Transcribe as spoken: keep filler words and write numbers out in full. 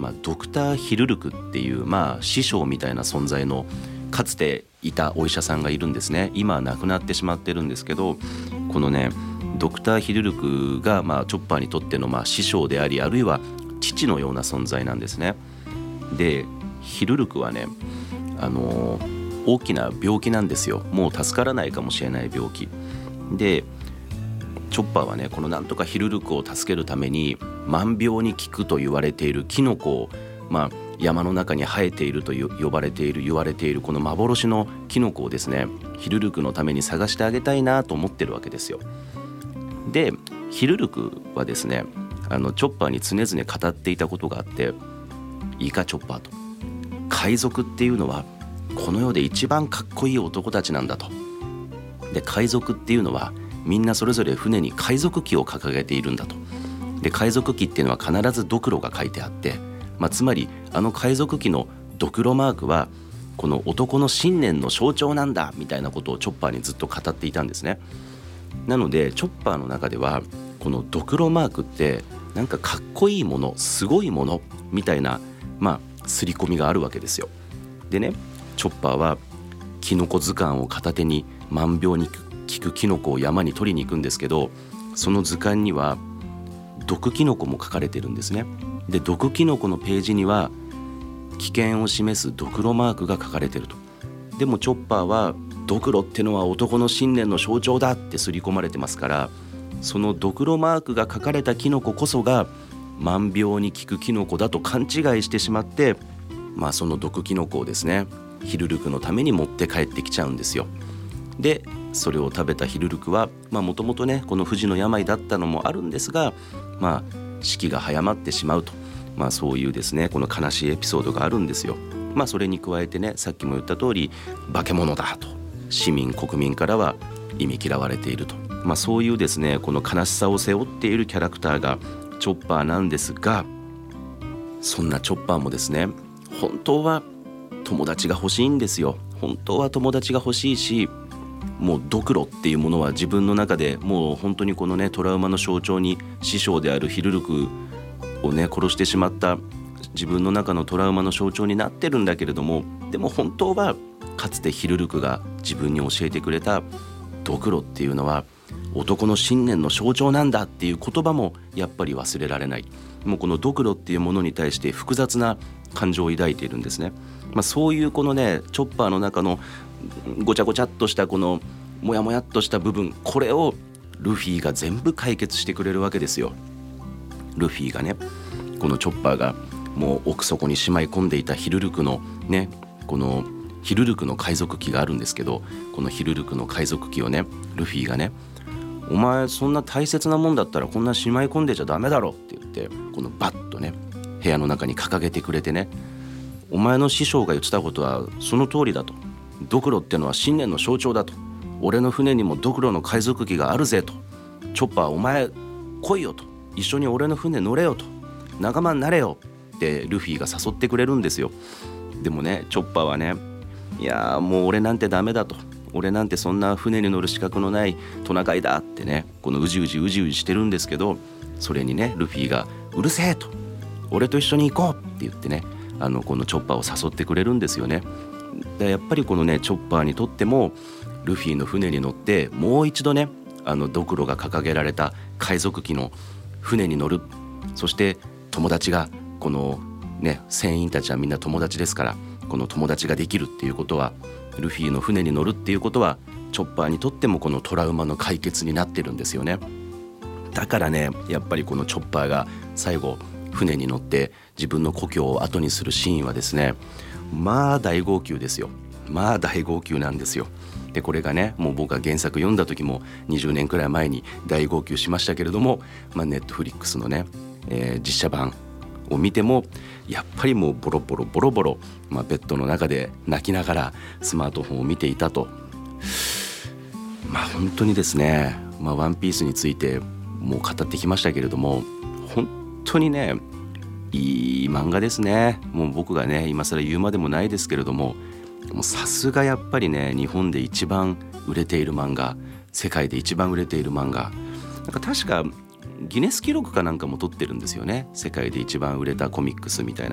まあ、ドクター・ヒルルクっていう、まあ、師匠みたいな存在のかつていたお医者さんがいるんですね。今は亡くなってしまってるんですけど、このねドクター・ヒルルクが、まあ、チョッパーにとっての、まあ、師匠であり、あるいは父のような存在なんですね。でヒルルクはね、あのー、大きな病気なんですよ。もう助からないかもしれない病気で、チョッパーはねこのなんとかヒルルクを助けるために万病に効くと言われているキノコを、まあ、山の中に生えていると呼ばれている言われているこの幻のキノコをですね、ヒルルクのために探してあげたいなと思ってるわけですよ。でヒルルクはですね、あのチョッパーに常々語っていたことがあって、いいかチョッパーと、海賊っていうのはこの世で一番かっこいい男たちなんだと。で海賊っていうのはみんなそれぞれ船に海賊旗を掲げているんだと。で海賊旗っていうのは必ずドクロが書いてあって、まあ、つまりあの海賊旗のドクロマークはこの男の信念の象徴なんだみたいなことをチョッパーにずっと語っていたんですね。なのでチョッパーの中ではこのドクロマークってなんかかっこいいもの、すごいものみたいな、まあ刷り込みがあるわけですよ。でね、チョッパーはキノコ図鑑を片手に万病に効くキノコを山に取りに行くんですけど、その図鑑には毒キノコも書かれてるんですね。で毒キノコのページには危険を示すドクロマークが書かれてると。でもチョッパーはドクロってのは男の信念の象徴だって刷り込まれてますから、そのドクロマークが書かれたキノコこそが万病に効くキノコだと勘違いしてしまって、まあその毒キノコをですねヒルルクのために持って帰ってきちゃうんですよ。でそれを食べたヒルルクはもともとねこの不治の病だったのもあるんですが、まあ死期が早まってしまうと、まあそういうですねこの悲しいエピソードがあるんですよ。まあそれに加えてね、さっきも言った通り化け物だと市民国民からは忌み嫌われていると、まあそういうですねこの悲しさを背負っているキャラクターがチョッパーなんですが、そんなチョッパーもですね本当は友達が欲しいんですよ。本当は友達が欲しいし、もうドクロっていうものは自分の中でもう本当にこのねトラウマの象徴に、師匠であるヒルルクをね殺してしまった自分の中のトラウマの象徴になってるんだけれども、でも本当はかつてヒルルクが自分に教えてくれたドクロっていうのは男の信念の象徴なんだっていう言葉もやっぱり忘れられない。もうこのドクロっていうものに対して複雑な感情を抱いているんですね。まあ、そういうこのねチョッパーの中のごちゃごちゃっとしたこのもやもやっとした部分、これをルフィが全部解決してくれるわけですよ。ルフィがねこのチョッパーがもう奥底にしまい込んでいたヒルルクのねこのヒルルクの海賊旗があるんですけど、このヒルルクの海賊旗をねルフィがね、お前そんな大切なもんだったらこんなしまい込んでちゃダメだろって言って、このバッとね部屋の中に掲げてくれてね、お前の師匠が言ってたことはその通りだと、ドクロってのは信念の象徴だと、俺の船にもドクロの海賊旗があるぜと、チョッパーお前来いよと、一緒に俺の船乗れよと、仲間になれよってルフィが誘ってくれるんですよ。でもねチョッパーはね、いやもう俺なんてダメだと、俺なんてそんな船に乗る資格のないトナカイだってね、このうじうじうじうじしてるんですけど、それにねルフィがうるせえと、俺と一緒に行こうって言ってね、あのこのチョッパーを誘ってくれるんですよね。でやっぱりこのねチョッパーにとってもルフィの船に乗ってもう一度ねあのドクロが掲げられた海賊旗の船に乗る、そして友達がこのね船員たちはみんな友達ですから、この友達ができるっていうことは、ルフィの船に乗るっていうことはチョッパーにとってもこのトラウマの解決になってるんですよね。だからねやっぱりこのチョッパーが最後船に乗って自分の故郷を後にするシーンはですね、まあ大号泣ですよ。まあ大号泣なんですよ。でこれがねもう僕が原作読んだ時もにじゅうねんくらい前に大号泣しましたけれども、まあ、ネットフリックスのね、えー、実写版を見てもやっぱりもうボロボロボロボロ、まあ、ベッドの中で泣きながらスマートフォンを見ていたと。まあ本当にですね、まあ、ワンピースについてもう語ってきましたけれども、本当にねいい漫画ですね。もう僕がね今更言うまでもないですけれども、もうさすがやっぱりね日本で一番売れている漫画、世界で一番売れている漫画、なんか確かギネス記録かなんかも取ってるんですよね。世界で一番売れたコミックスみたいな